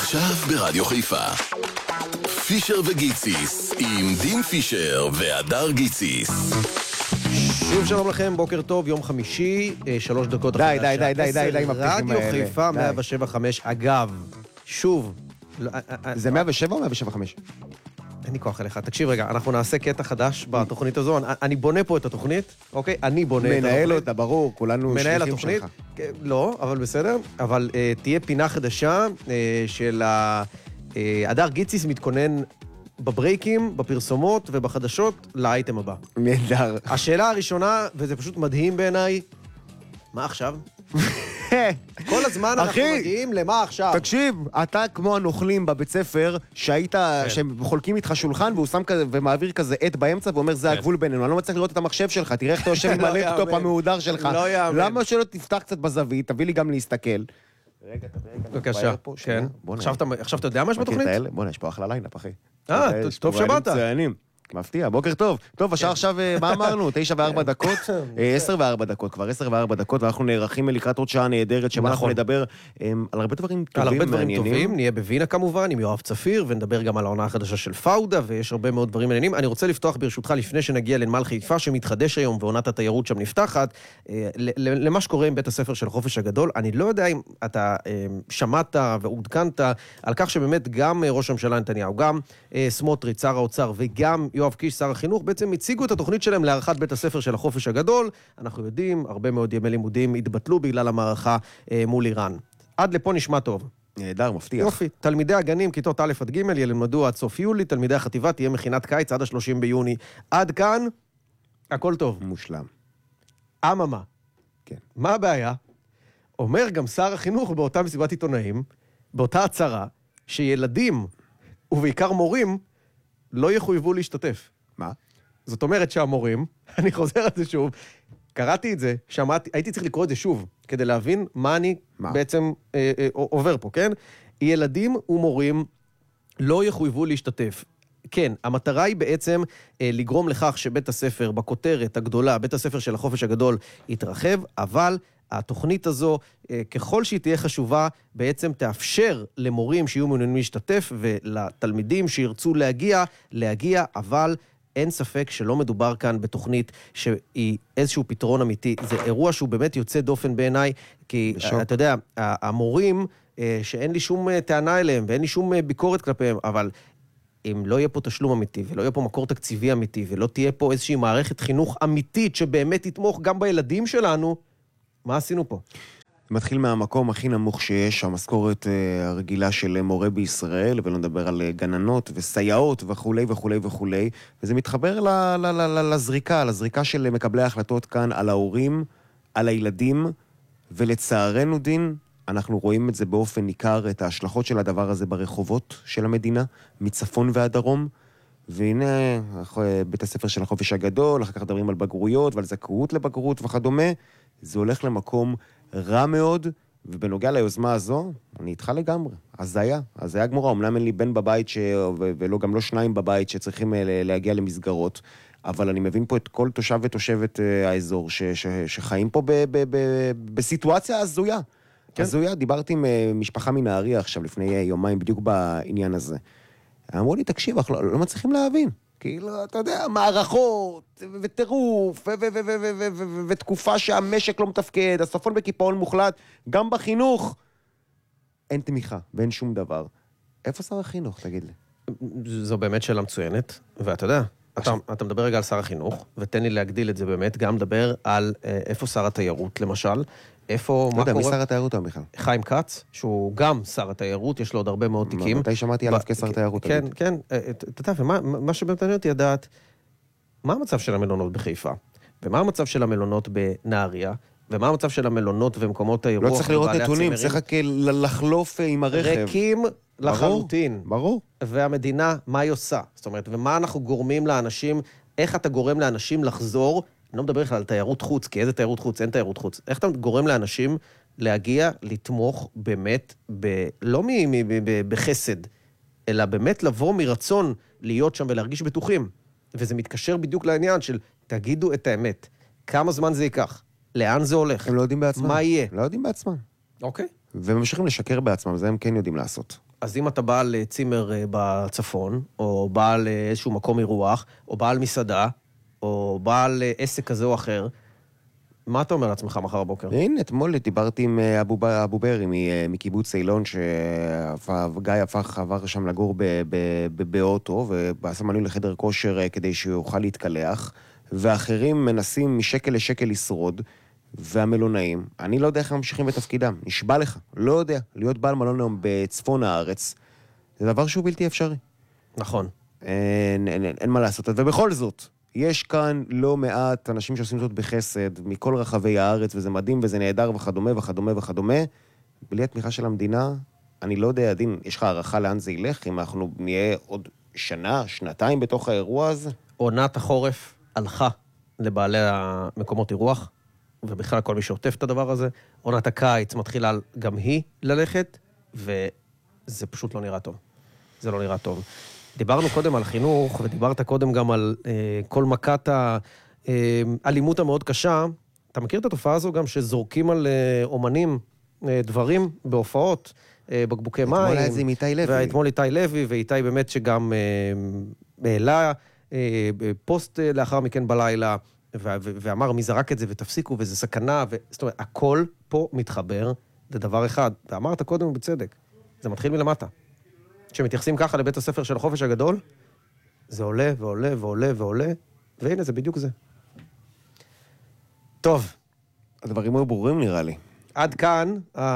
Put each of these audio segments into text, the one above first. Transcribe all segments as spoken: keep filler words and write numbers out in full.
עכשיו ברדיו חיפה. פישר וגיציס עם דין פישר והדר גיציס. שוב שלום לכם, בוקר טוב, יום חמישי, שלוש דקות די, די, די, די, די, די, עם הפתיחים האלה. רדיו חיפה מאה שבע חמש, אגב, שוב. זה מאה שבע או מאה שבע חמש? אין לי כוח אליך, תקשיב רגע, אנחנו נעשה קטע חדש בתוכנית הזו, אני בונה פה את התוכנית, אוקיי? אני בונה את התוכנית. מנהל אותה, ברור, כולנו שליחים שלך. לא, אבל בסדר, אבל תהיה פינה חדשה של הדר גיציס מתכונן בברייקים, בפרסומות ובחדשות לאייטם הבא. נהדר. השאלה הראשונה, וזה פשוט מדהים בעיניי, מה עכשיו? כל הזמן אנחנו מגיעים למה עכשיו. תקשיב, אתה כמו הנוכלים בבית ספר, שהיית, שהם חולקים איתך שולחן, והוא שם כזה, ומעביר כזה עט באמצע, ואומר, זה הגבול בינינו. אני לא מצליח לראות את המחשב שלך, תראה איך אתה יושב עם הלפטופ המהודר שלך. למה שלא תפתח קצת בזווית, תביא לי גם להסתכל. רגע, תביא רגע. בבקשה, כן. עכשיו אתה יודע מה יש בתוכנית? בוא, יש פה אחלה ליינאפ, אחי. אה, טוב שבאת. מפתיע, בוקר טוב. טוב, השעה עכשיו, מה אמרנו? תשע וארבע דקות? עשר וארבע דקות, כבר עשר וארבע דקות, ואנחנו נערכים לקראת עוד שעה נהדרת, שבה אנחנו נדבר על הרבה דברים טובים. על הרבה דברים טובים, נהיה בווינה כמובן, עם יואב צפיר, ונדבר גם על העונה החדשה של פאודה, ויש הרבה מאוד דברים מעניינים. אני רוצה לפתוח ברשותך, לפני שנגיע לנמל חיפה, שמתחדש היום, ועונת התיירות שם נפתחת, למה שקורה עם בית הספר של החופש הגדול. אני לא יודע אם אתה שמעת ועודכנת על כך שבאמת גם ראש הממשלה נתניהו, גם סמוטריץ', שר האוצר, וגם יואב קיש, שר החינוך, בעצם הציגו את התוכנית שלהם להערכת בית הספר של החופש הגדול. אנחנו יודעים, הרבה מאוד ימי לימודים התבטלו בגלל המערכה אה, מול איראן. עד לפה נשמע טוב. נהדר, מבטיח. יופי. תלמידי הגנים, כיתות א' עד ג' ילמדו עד סוף יולי, תלמידי החטיבה תהיה מכינת קיץ עד ה-שלושים ביוני. עד כאן, הכל טוב. מושלם. אממה. כן. מה הבעיה? אומר גם שר החינוך באותה מסיבת עיתונאים, באותה הצהרה, שילדים, ובעיקר מורים, לא יחויבו להשתתף. מה? זאת אומרת שהמורים, אני חוזר על זה שוב, קראתי את זה, שמעתי, הייתי צריך לקרוא את זה שוב, כדי להבין מה אני מה? בעצם אה, אה, עובר פה, כן? ילדים ומורים לא יחויבו להשתתף. כן, המטרה היא בעצם אה, לגרום לכך שבית הספר, בכותרת הגדולה, בית הספר של החופש הגדול יתרחב, אבל התוכנית הזו, ככל שהיא תהיה חשובה, בעצם תאפשר למורים שיהיו מעוניינים להשתתף, ולתלמידים שירצו להגיע, להגיע, אבל אין ספק שלא מדובר כאן בתוכנית שהיא איזשהו פתרון אמיתי. זה אירוע שהוא באמת יוצא דופן בעיניי, כי בשוק. אתה יודע, המורים, שאין לי שום טענה אליהם, ואין לי שום ביקורת כלפיהם, אבל אם לא יהיה פה תשלום אמיתי, ולא יהיה פה מקור תקציבי אמיתי, ולא תהיה פה איזושהי מערכת חינוך אמיתית, שבאמת תתמוך גם בילדים שלנו, מה עשינו פה? מתחיל מהמקום הכי נמוך שיש, המשכורת הרגילה של מורה בישראל, ולא נדבר על גננות וסייעות וכו' וכו' וכו', וזה מתחבר ל- ל- ל- לזריקה, לזריקה של מקבלי ההחלטות כאן על ההורים, על הילדים, ולצערנו דין, אנחנו רואים את זה באופן ניכר, את ההשלכות של הדבר הזה ברחובות של המדינה, מצפון ועד דרום, והנה בית הספר של החופש הגדול, אחר כך מדברים על בגרויות ועל זכאות לבגרות וכדומה, זה הולך למקום רע מאוד, ובנוגע ליוזמה הזו, אני איתך לגמרי. אז זה היה, אז זה היה גמורה, אמנם אין לי בן בבית, ש... ולא גם לא שניים בבית שצריכים להגיע למסגרות, אבל אני מבין פה את כל תושב ותושבת האזור, ש... ש... שחיים פה ב... ב... ב... בסיטואציה הזויה. כן. הזויה, דיברתי עם משפחה מנהריה עכשיו, לפני יומיים, בדיוק בעניין הזה. אמרו לי, תקשיב, אנחנו לא, לא מצליחים להבין. כאילו, אתה יודע, מערכות, וטירוף, ותקופה שהמשק לא מתפקד, הסופון בקיפאון מוחלט, גם בחינוך, אין תמיכה, ואין שום דבר. איפה שר החינוך, תגיד לי? זו באמת שאלה מצוינת, ואתה יודע, אתה, אתה מדבר רגע על שר החינוך, ותן לי להגדיל את זה באמת, גם מדבר על איפה שר התיירות, למשל, איפה, מה קורה? לא יודע, מי שר התיירות או בכלל? חיים כץ, שהוא גם שר התיירות, יש לו עוד הרבה מאוד תיקים. מתי שמעתי עליו כשר תיירות? כן, כן, אתה יודע, ומה שבאמת אני אותי לדעת, מה המצב של המלונות בחיפה? ומה המצב של המלונות בנהריה? ומה המצב של המלונות ומקומות האירוח? לא צריך לראות נתונים, צריך רק לחלוף עם הרכב. ריקים לחלוטין. ברור. והמדינה, מה היא עושה? זאת אומרת, ומה אנחנו גורמים לאנשים, איך אתה גורם לאנשים לחזור? אני לא מדבר בכלל על תיירות חוץ, כי איזה תיירות חוץ? אין תיירות חוץ. איך אתה גורם לאנשים להגיע, לתמוך באמת, ב, לא מ, מ, ב, בחסד, אלא באמת לבוא מרצון להיות שם ולהרגיש בטוחים. וזה מתקשר בדיוק לעניין של, תגידו את האמת, כמה זמן זה ייקח? לאן זה הולך? הם לא יודעים בעצמם. מה יהיה? לא יודעים בעצמם. אוקיי. וממשיכים לשקר בעצמם, זה הם כן יודעים לעשות. אז אם אתה בא לצימר בצפון, או בא לאיזשהו מקום אירוח, או בא מסעדה, או בא לעסק כזה או אחר, מה אתה אומר לעצמך מחר בבוקר? הנה, אתמול דיברתי עם אבו ברי מקיבוץ אילון, שגיא הפך עבר שם לגור באוטו, ועשה מנוי לחדר כושר כדי שיוכל להתקלח, ואחרים מנסים משקל לשקל לשרוד, והמלונאים, אני לא יודע איך הם ממשיכים בתפקידם, נשבע לך, לא יודע, להיות בעל מלון היום בצפון הארץ, זה דבר שהוא בלתי אפשרי. נכון. אין, אין, אין, אין מה לעשות, ובכל זאת, יש כאן לא מעט אנשים שעושים זאת בחסד, מכל רחבי הארץ, וזה מדהים וזה נהדר וכדומה וכדומה וכדומה, בלי התמיכה של המדינה, אני לא יודע, דין, יש לך הערכה לאן זה ילך, אם אנחנו נהיה עוד שנה, שנתיים בתוך האירוע הזה? עונת החורף הלכה לבעלי המקומות אירוח, ובכלל כל מי שעוטף את הדבר הזה. עונת הקיץ מתחילה גם היא ללכת, וזה פשוט לא נראה טוב. זה לא נראה טוב. דיברנו קודם על חינוך, ודיברת קודם גם על אה, כל מכת האלימות אה, המאוד קשה. אתה מכיר את התופעה הזו גם שזורקים על אה, אומנים אה, דברים בהופעות, אה, בקבוקי מים. אתמול היה זה עם איתי לוי. ואתמול איתי לוי, ואיתי באמת שגם אה, העלה אה, פוסט אה, לאחר מכן בלילה, ואמר מי זרק את זה ותפסיקו וזה סכנה, ו... זאת אומרת, הכל פה מתחבר לדבר אחד, ואמרת קודם בצדק, זה מתחיל מלמטה. כשמתייחסים ככה לבית הספר של החופש הגדול, זה עולה ועולה ועולה ועולה, והנה זה בדיוק זה. טוב. הדברים היו ברורים נראה לי. עד כאן,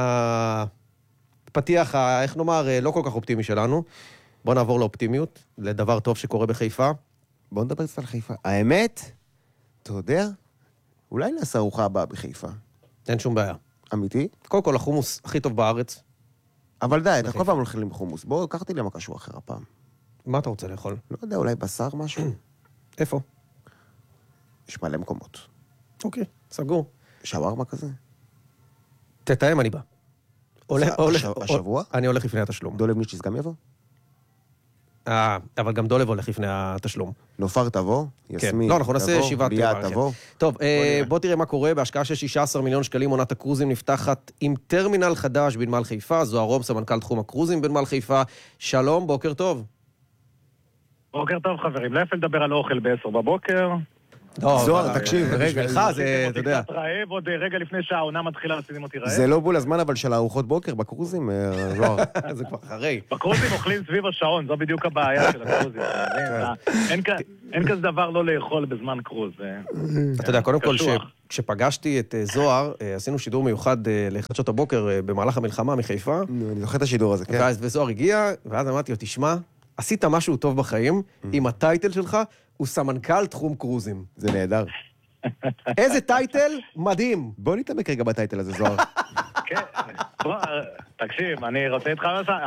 הפתיח, איך נאמר, לא כל כך אופטימי שלנו. בוא נעבור לאופטימיות, לדבר טוב שקורה בחיפה. בוא נדבר קצת על חיפה. האמת... אתה יודע? אולי נעשה ארוחה הבאה בחיפה. אין שום בעיה. אמיתי? קודם כל, החומוס הכי טוב בארץ. אבל די, אתה כל פעם הולכים בחומוס. בואו, קחתי למה קשור אחר הפעם. מה אתה רוצה לאכול? לא יודע, אולי בשר משהו? איפה? יש מלא מקומות. אוקיי, סגור. שווארמה כזה? תתאם, אני בא. השבוע? אני הולך לפני התשלום. דולב ניצ'יס גם יבוא? אה, אבל גם דולב הולך לפני התשלום. נופר תבוא, יסמין לא, אנחנו נעשה ישיבת ביאת תבוא. טוב, בוא תראה מה קורה. בהשקעה של שישה עשר מיליון שקלים עונת הקרוזים נפתחת עם טרמינל חדש בנמל חיפה. זוהר רום, סמנכ"ל תחום הקרוזים בנמל חיפה. שלום, בוקר טוב. בוקר טוב חברים, לא יפה לדבר על אוכל בעשר בבוקר. זוהר, תקשיב, רגע, זה, אתה יודע. רעב, עוד רגע לפני שהעונה מתחילה, עשיתם אותי רעב. זה לא בול הזמן, אבל של הארוחות בוקר בקרוזים, זוהר. זה כבר אחרי. בקרוזים אוכלים סביב השעון, זו בדיוק הבעיה של הקרוזים. אין כזה דבר לא לאכול בזמן קרוז. אתה יודע, קודם כל, כשפגשתי את זוהר, עשינו שידור מיוחד לחדשות הבוקר במהלך המלחמה מחיפה. אני זוכר את השידור הזה, כן. וזוהר הגיע, ואז אמרתי לו, תשמע, עשית משהו טוב בחיים, עם הטייטל שלך, הוא סמנכ"ל תחום קרוזים. זה נהדר. איזה טייטל? מדהים. בוא נתעמק רגע בטייטל הזה, זוהר. כן, תקשיב, אני רוצה איתך,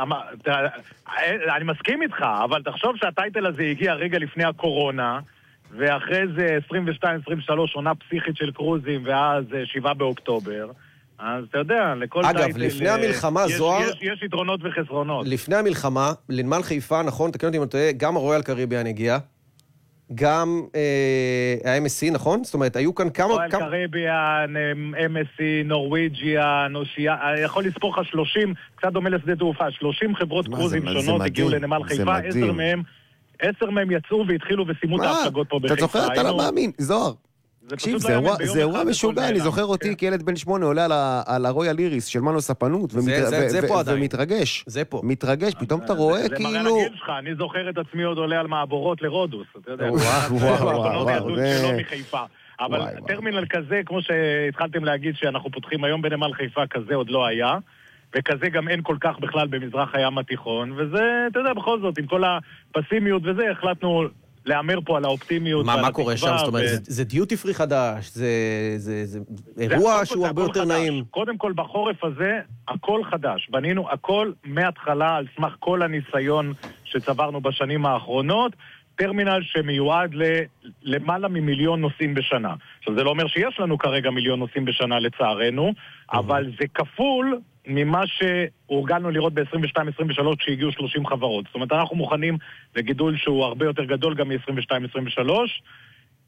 אני מסכים איתך, אבל תחשוב שהטייטל הזה הגיע רגע לפני הקורונה, ואחרי זה עשרים ושתיים עשרים ושלוש עונה פסיכית של קרוזים, ואז שבעה באוקטובר, אז אתה יודע, לכל אגב, טייטל... אגב, לפני המלחמה, יש, זוהר... יש, יש יתרונות וחסרונות. לפני המלחמה, לנמל חיפה, נכון, תקן אותי אם אתה טועה, גם הרויאל קריביאן הגיע, גם ה-אם אס סי, נכון? זאת אומרת, היו כאן כמה... רויאל קריביאן, אם אס סי, נורוויג'יאן, יכול לספור לך שלושים, קצת דומה לשדה תעופה, שלושים חברות קרוזים שונות הגיעו לנמל חיפה, עשר מהם, עשר מהם יצאו והתחילו וסיימו את ההפלגות פה בחיפה. אתה זוכר? אתה לא מאמין, זוהר. תקשיב, זה אירוע משוגע, אני זוכר אותי כילד בן שמונה עולה על הרויאל איריס של מנו ספנות ומתרגש. זה פה. מתרגש, פתאום אתה רואה כאילו... זה מראה לגיל שלך, אני זוכר את עצמי עוד עולה על מעבורות לרודוס, אתה יודע. וואו, וואו, וואו. שלא מחיפה. אבל טרמינל כזה, כמו שהתחלתם להגיד שאנחנו פותחים היום בנמל חיפה, כזה עוד לא היה, וכזה גם אין כל כך בכלל במזרח הים התיכון, וזה, אתה יודע, בכל זאת, עם כל הפסימיות וזה, החלטנו לאמר פה על האופטימיות. מה קורה שם? זאת אומרת, זה דיוטי פרי חדש, זה אירוע שהוא הרבה יותר נעים. קודם כל, בחורף הזה, הכל חדש. בנינו הכל מההתחלה על סמך כל הניסיון שצברנו בשנים האחרונות, טרמינל שמיועד למעלה ממיליון נוסעים בשנה. עכשיו, זה לא אומר שיש לנו כרגע מיליון נוסעים בשנה לצערנו, אבל זה כפול ממה שהורגלנו לראות ב-עשרים ושתיים עשרים ושלוש כשהגיעו שלושים חברות. זאת אומרת, אנחנו מוכנים לגידול שהוא הרבה יותר גדול גם מ-עשרים ושתיים עשרים ושלוש,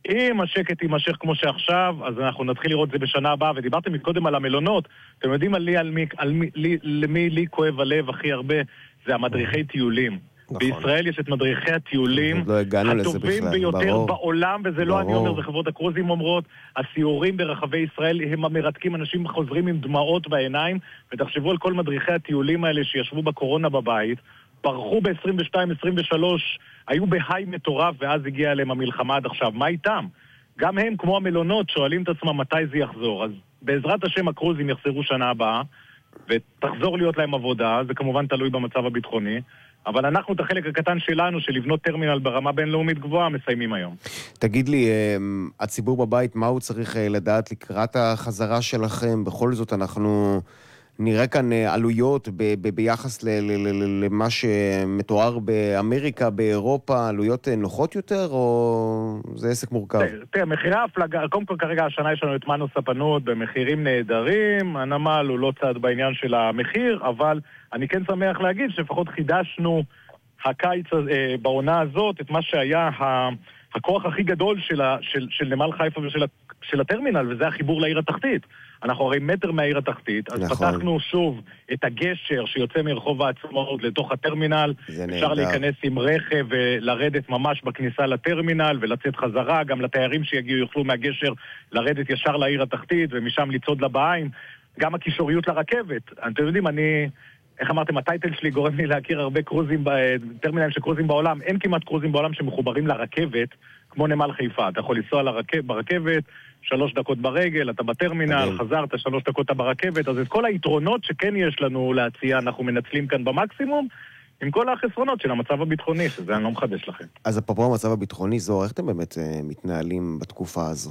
אם השקט יימשך כמו שעכשיו, אז אנחנו נתחיל לראות זה בשנה הבאה, ודיברתם מקודם על המלונות, אתם יודעים על לי, על מי, על מי, לי, למי לי כואב הלב הכי הרבה, זה המדריכי טיולים. נכון. בישראל יש את מדריכי הטיולים לא הטובים ביותר ברור. בעולם, וזה ברור. לא אני אומר, זה חברות הקרוזים אומרות, הסיורים ברחבי ישראל הם המרתקים, אנשים חוזרים עם דמעות בעיניים, ותחשבו על כל מדריכי הטיולים האלה שישבו בקורונה בבית, פרחו ב-עשרים ושתיים עשרים ושלוש, היו בהיי מטורף, ואז הגיעה אליהם המלחמה עד עכשיו. מה איתם? גם הם, כמו המלונות, שואלים את עצמם מתי זה יחזור. אז בעזרת השם הקרוזים יחזרו שנה הבאה, ותחזור להיות להם עבודה, זה כמובן תלוי במצב הביטחוני, אבל אנחנו את החלק הקטן שלנו, של לבנות טרמינל ברמה בינלאומית גבוהה, מסיימים היום. תגיד לי, הציבור בבית, מה הוא צריך לדעת לקראת החזרה שלכם? בכל זאת אנחנו נראה כאן עלויות ב- ב- ביחס ל- ל- ל- למה שמתואר באמריקה, באירופה, עלויות נוחות יותר, או זה עסק מורכב? תראה, מחירי ההפלגה, קודם כל כרגע השנה יש לנו את מנו ספנות במחירים נהדרים, הנמל הוא לא צעד בעניין של המחיר, אבל אני כן שמח להגיד שלפחות חידשנו הקיץ בעונה הזאת, את מה שהיה הכוח הכי גדול של, של, של נמל חיפה ושל של הטרמינל, וזה החיבור לעיר התחתית. אנחנו הרי מטר מהעיר התחתית, אז נכון. פתחנו שוב את הגשר שיוצא מרחוב העצמאות לתוך הטרמינל, אפשר להיכנס עם רכב ולרדת ממש בכניסה לטרמינל ולצאת חזרה, גם לתיירים שיגיעו יוכלו מהגשר לרדת ישר לעיר התחתית ומשם לצעוד לבעיים, גם הקישוריות לרכבת. אתם יודעים, אני, איך אמרתם, הטייטל שלי גורם לי להכיר הרבה קרוזים, טרמינלים של קרוזים בעולם, אין כמעט קרוזים בעולם שמחוברים לרכבת, כמו נמל חיפה. אתה יכול לנסוע לרכב, ברכבת, שלוש דקות ברגל, אתה בטרמינל, חזרת, שלוש דקות אתה ברכבת, אז את כל היתרונות שכן יש לנו להציע, אנחנו מנצלים כאן במקסימום, עם כל החסרונות של המצב הביטחוני, שזה אני לא מחדש לכם. אז אפרופו המצב הביטחוני, זו, איך אתם באמת מתנהלים בתקופה הזו?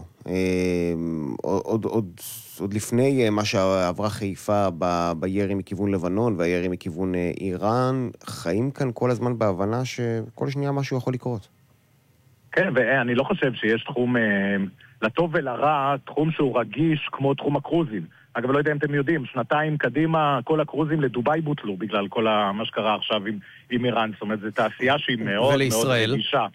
עוד, עוד, עוד לפני מה שעברה חיפה ב, בירי מכיוון לבנון והירי מכיוון איראן, חיים כאן כל הזמן בהבנה שכל שנייה משהו יכול לקרות. כן, ואני לא חושב שיש תחום, לטוב ולרע, תחום שהוא רגיש כמו תחום הקרוזים. אגב, לא יודע אם אתם יודעים, שנתיים קדימה, כל הקרוזים לדוביי בוטלו, בגלל כל מה שקרה עכשיו עם, עם איראן. זאת אומרת, זו תעשייה שהיא מאוד מאוד רגישה.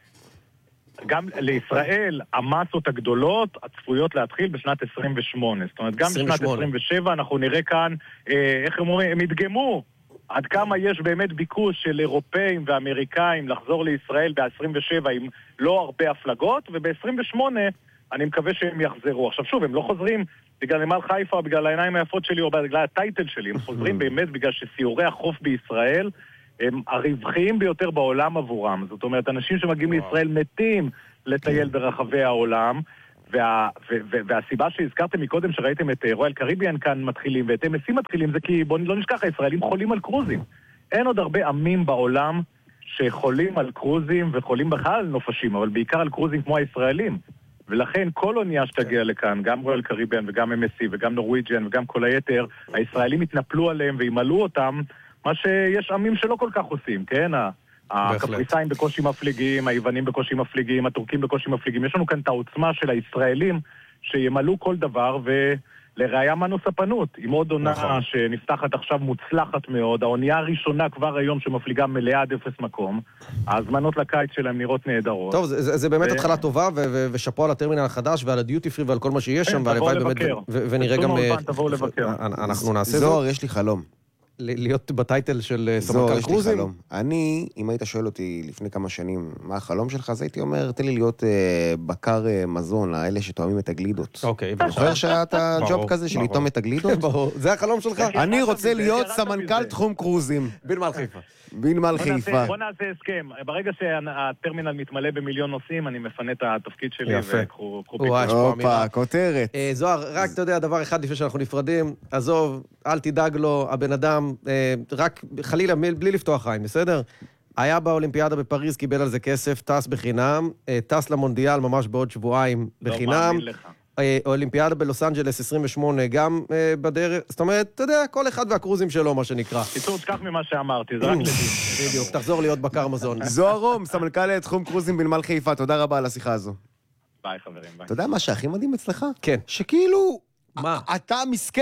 גם לישראל, המסות הגדולות הצפויות להתחיל בשנת עשרים ושמונה. זאת אומרת, גם בשנת עשרים ושבע אנחנו נראה כאן, אה, איך הם אומרים, הם ידגמו עד כמה יש באמת ביקוש של אירופאים ואמריקאים לחזור לישראל ב-עשרים ושבע עם לא הרבה הפלגות, וב-עשרים ושמונה אני מקווה שהם יחזרו. עכשיו שוב, הם לא חוזרים בגלל נמל חיפה או בגלל העיניים היפות שלי או בגלל הטייטל שלי, הם חוזרים באמת בגלל שסיורי החוף בישראל הם הרווחיים ביותר בעולם עבורם. זאת אומרת, אנשים שמגיעים לישראל מתים לטייל ברחבי העולם, וה, ו, ו, והסיבה שהזכרתם מקודם שראיתם את רויאל קריביאן כאן מתחילים ואת אם אס מתחילים, זה כי בואו לא נשכח, הישראלים חולים על קרוזים. אין עוד הרבה עמים בעולם שחולים על קרוזים וחולים בכלל על נופשים, אבל בעיקר על קרוזים כמו הישראלים. ולכן כל אונייה שתגיע לכאן, גם רויאל קריביאן וגם אם אס וגם נורוויג'ן וגם כל היתר, הישראלים התנפלו עליהם וימלאו אותם, מה שיש עמים שלא כל כך עושים, כן? הקפריסאים בקושי מפליגים, היוונים בקושי מפליגים, הטורקים בקושי מפליגים. יש לנו כאן את העוצמה של הישראלים שימלאו כל דבר, ולראיה מנו ספנות, עם עוד עונה נכון. שנפתחת עכשיו מוצלחת מאוד, האונייה הראשונה כבר היום שמפליגה מלאה עד אפס מקום, ההזמנות לקיץ שלהם נראות נהדרות. טוב, זה, זה באמת ו... התחלה טובה, ו- ו- ושפו על הטרמינל החדש ועל הדיוטי פרי ועל כל מה שיש שם, תבואו לבקר. ו- ונראה גם... תבואו לבקר. אנחנו נעשה זוהר, יש לי חלום. להיות בטייטל של סמנכ"ל קרוזים? אני, אם היית שואל אותי לפני כמה שנים מה החלום שלך, אז הייתי אומר, תן לי להיות אה, בקר אה, מזון, האלה שתואמים את הגלידות. אוקיי. זוכר שאת הג'וב כזה של לטום את הגלידות? ברור. זה החלום שלך? אני רוצה להיות סמנכ"ל תחום קרוזים. בנמל חיפה. בנמל חיפה. בוא נעשה הסכם. ברגע שהטרמינל מתמלא במיליון נוסעים, אני מפנה את התפקיד שלי וקחו פיתוח. הופה, כותרת. זוהר, רק אתה יודע, דבר אחד לפני שאנחנו נפרדים, עזוב, אל תדאג לו, הבן אדם, רק חלילה, בלי לפתוח עין, בסדר? היה באולימפיאדה בפריז, קיבל על זה כסף, טס בחינם, טס למונדיאל ממש בעוד שבועיים בחינם. לא מאמין לך. אולימפיאדה בלוס אנג'לס עשרים ושמונה, גם בדרך, זאת אומרת, אתה יודע, כל אחד והקרוזים שלו, מה שנקרא. קיצור, תשכח ממה שאמרתי, זה רק לדין. בדיוק, תחזור להיות בקר מזון. זוהר רום, סמנכ"ל תחום קרוזים בנמל חיפה, תודה רבה על השיחה הזו. ביי חברים, ביי. אתה יודע מה שהכי מדהים אצלך? כן. שכאילו, מה? אתה מסכן.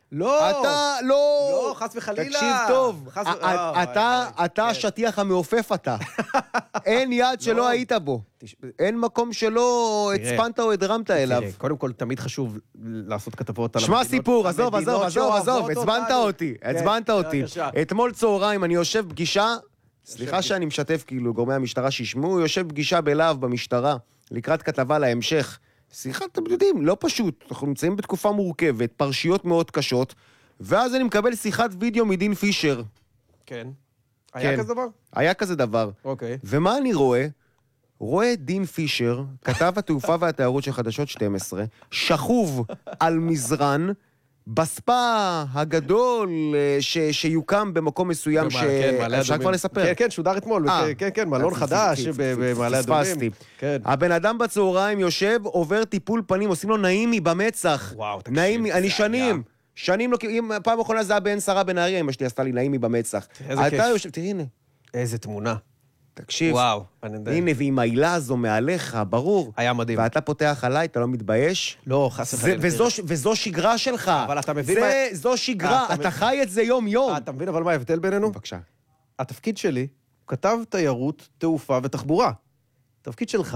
לא. אתה לא... לא, חס וחלילה. תקשיב טוב. חס א- ו- אה, אתה, אה, אתה כן. השטיח המעופף אתה. אין יד שלא לא. היית בו. תש- אין מקום שלא תראה. הצפנת או הדרמת אליו. תראה, קודם כל, תמיד חשוב לעשות כתבות על שמע המדינות- סיפור, עזוב, עזוב, המדינות עזוב, עזוב, שאוהבות עצבנת אותנו. אותי, כן, עצבנת אותי. בבקשה. אתמול צהריים אני יושב פגישה, סליחה שאני משתף כאילו גורמי המשטרה שישמעו, יושב פגישה בלהב במשטרה, לקראת כתבה להמשך. שיחה, אתם יודעים, לא פשוט, אנחנו נמצאים בתקופה מורכבת, פרשיות מאוד קשות, ואז אני מקבל שיחת וידאו מדין פישר. כן. היה כן. כזה דבר? היה כזה דבר. אוקיי. ומה אני רואה? רואה את דין פישר, כתב התעופה והתיירות של חדשות שתים עשרה, שכוב על מזרן, בספה הגדול אה, ש, שיוקם במקום מסוים במה- כן, מעלה שאפשר אדומים. כבר לספר. כן, כן, שודר אתמול. אה. כן, כן, מלון פ- חדש פ- פ- ב- במעלה פספסתי. אדומים. כן. הבן אדם בצהריים יושב, עובר טיפול פנים, עושים לו נעימי במצח. וואו, תקשיב, נעימי, אני זה שנים. היה. שנים לא, אם פעם אחרונה זה היה בעין שרה בנהריה, אמא שלי עשתה לי נעימי במצח. איזה אתה כיף. יושב, תראי, הנה, איזה תמונה. תקשיב. וואו. אני יודע. הנה, ועם העילה הזו מעליך, ברור. היה מדהים. ואתה פותח עליי, אתה לא מתבייש? לא, חס זה, וחלילה. וזו, ש- וזו שגרה שלך. אבל אתה מבין זה, מה- זו שגרה, אתה אתה, מבין- חי את זה יום-יום. אה, אתה מבין אבל מה ההבדל בינינו? בבקשה. התפקיד שלי, הוא כתב תיירות, תעופה ותחבורה. תפקיד שלך.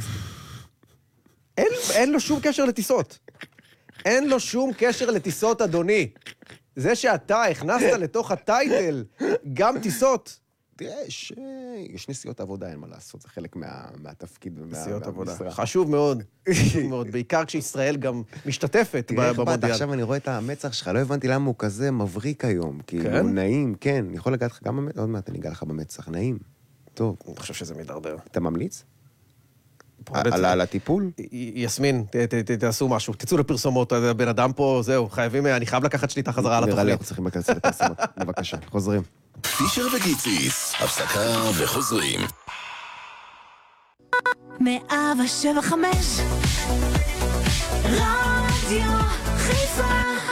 אין, אין לו שום קשר לטיסות. אין לו שום קשר לטיסות, אדוני. זה שאתה הכנסת לתוך הטייטל גם טיסות. תראה, יש, יש נסיעות עבודה, אין מה לעשות, זה חלק מה, מהתפקיד ומה... נסיעות עבודה. מהמשרה. חשוב מאוד, חשוב מאוד, בעיקר כשישראל גם משתתפת תראה איך באת, במונדיאל. עכשיו אני רואה את המצח שלך, לא הבנתי למה הוא כזה מבריק היום. כאילו, כן? הוא נעים, כן. אני יכול לגעת לך גם במצח, עוד מעט אני אגע לך במצח, נעים. טוב, אני חושב שזה מידרדר. אתה ממליץ? בוא על, נצא. על הטיפול? י- יסמין, ת- ת- ת- תעשו משהו, תצאו לפרסומות, הבן אדם פה, זהו, חייבים, אני חייב לקחת שליטה חזרה על נראה לי התוכנית. אנחנו צריכים לקצר לפרסומות. בבקשה, חוזרים. פישר וגיציס, הפסקה וחוזרים. מאה ושבע חמש רדיו חיפה.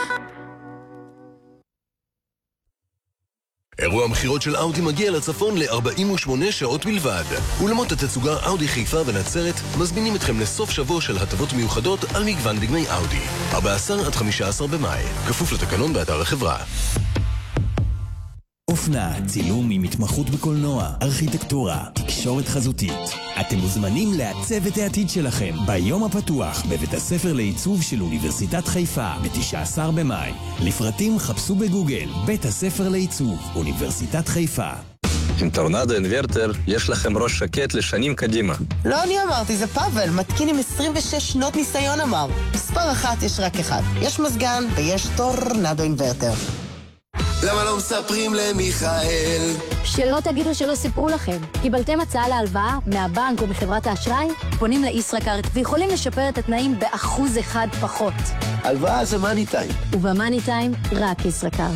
אירוע המכירות של אאודי מגיע לצפון ל-ארבעים ושמונה שעות בלבד. אולמות התצוגה אאודי חיפה ונצרת מזמינים אתכם לסוף שבוע של הטבות מיוחדות על מגוון דגמי אאודי. ארבעה עשר עד חמישה עשר במאי, כפוף לתקנון באתר החברה. אופנה, צילום עם התמחות בקולנוע, ארכיטקטורה, תקשורת חזותית. אתם מוזמנים לעצב את העתיד שלכם ביום הפתוח בבית הספר לעיצוב של אוניברסיטת חיפה ב-תשעה עשר במאי. לפרטים חפשו בגוגל בית הספר לעיצוב אוניברסיטת חיפה. עם טורנדו אינוורטר יש לכם ראש שקט לשנים קדימה. לא אני אמרתי, זה פאבל, מתקין עם עשרים ושש שנות ניסיון אמר. מספר אחת יש רק אחד. יש מזגן ויש טורנדו אינוורטר. למה לא מספרים למיכאל? שלא תגידו שלא סיפרו לכם. קיבלתם הצעה להלוואה מהבנק או מחברת האשראי? פונים לישראכרט ויכולים לשפר את התנאים באחוז אחד פחות. הלוואה זה מאני טיים. ובמאני טיים רק ישראכרט.